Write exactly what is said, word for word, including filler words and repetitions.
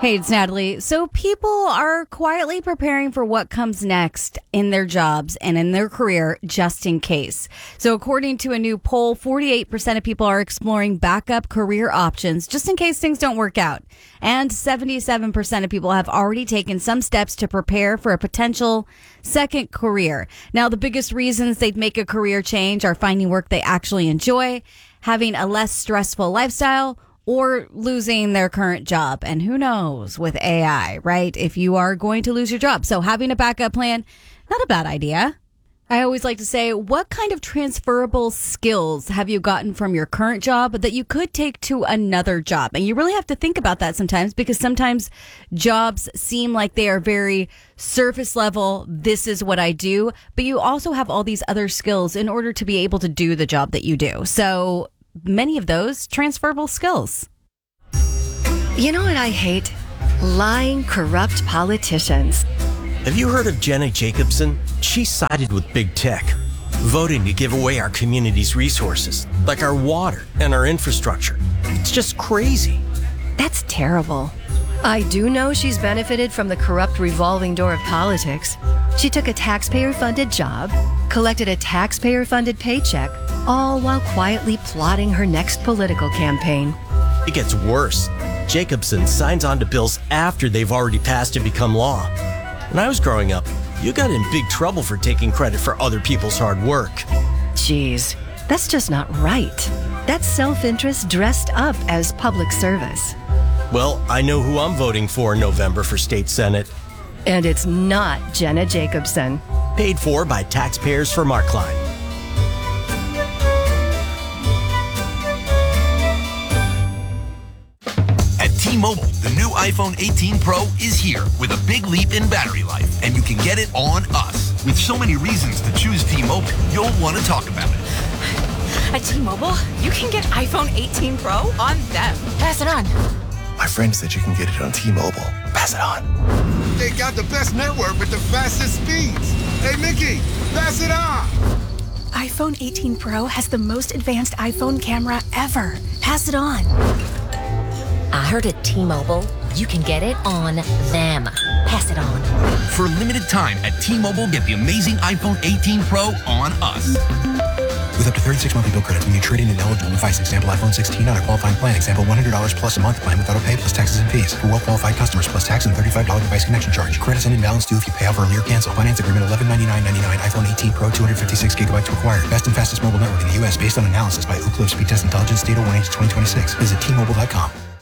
Hey, it's Natalie. So people are quietly preparing for what comes next in their jobs and in their career just in case. So according to a new poll, forty-eight percent of people are exploring backup career options just in case things don't work out. And seventy-seven percent of people have already taken some steps to prepare for a potential second career. Now, the biggest reasons they'd make a career change are finding work they actually enjoy, having a less stressful lifestyle, or losing their current job. And who knows with A I, right? If you are going to lose your job. So having a backup plan, not a bad idea. I always like to say, what kind of transferable skills have you gotten from your current job that you could take to another job? And you really have to think about that sometimes, because sometimes jobs seem like they are very surface level. This is what I do. But you also have all these other skills in order to be able to do the job that you do. So many of those transferable skills. You know what I hate? Lying, corrupt politicians. Have you heard of Jenna Jacobson? She sided with big tech, voting to give away our community's resources, like our water and our infrastructure. It's just crazy. That's terrible. I do know she's benefited from the corrupt revolving door of politics. She took a taxpayer-funded job, collected a taxpayer-funded paycheck, all while quietly plotting her next political campaign. It gets worse. Jacobson signs on to bills after they've already passed to become law. When I was growing up, you got in big trouble for taking credit for other people's hard work. Jeez, that's just not right. That's self-interest dressed up as public service. Well, I know who I'm voting for in November for state senate. And it's not Jenna Jacobson. Paid for by taxpayers for Mark Klein. At T-Mobile, the new iPhone eighteen Pro is here with a big leap in battery life, and you can get it on us. With so many reasons to choose T-Mobile, you'll want to talk about it. At T-Mobile, you can get iPhone eighteen Pro on them. Pass it on. My friend said you can get it on T-Mobile. Pass it on. They got the best network with the fastest speeds. Hey, Mickey, pass it on. iPhone eighteen Pro has the most advanced iPhone camera ever. Pass it on. I heard at T-Mobile, you can get it on them. Pass it on. For a limited time at T-Mobile, get the amazing iPhone eighteen Pro on us. With up to thirty-six monthly bill credits when you trade in an eligible device. Example, iPhone sixteen on a qualifying plan. Example, one hundred dollars plus a month plan with auto pay plus taxes and fees. For well-qualified customers, plus tax and thirty-five dollars device connection charge. Credits and balance due if you pay off early or cancel. Finance agreement eleven ninety-nine ninety-nine. iPhone eighteen Pro, two hundred fifty-six gigabytes required. Best and fastest mobile network in the U S based on analysis by Ookla Speed Test Intelligence Data one H twenty twenty-six. Visit T Mobile dot com.